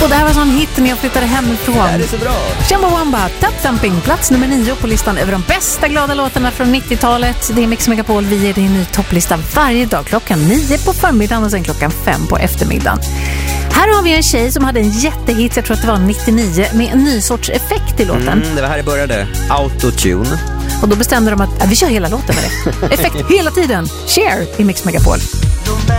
Och det här var en sån hit när jag flyttade hemifrån. Det här är så bra. Chumbawamba, Tap Thumping, plats nummer 9 på listan över de bästa glada låtarna från 90-talet. Det är Mix Megapol, vi ger dig en ny topplista varje dag klockan 9 på förmiddagen och sen klockan 5 på eftermiddagen. Här har vi en tjej som hade en jättehit, jag tror att det var 99, med en ny sorts effekt i låten. Det var här det började, autotune. Och då bestämde de att vi kör hela låten med det. Effekt hela tiden. Share i Mix Megapol.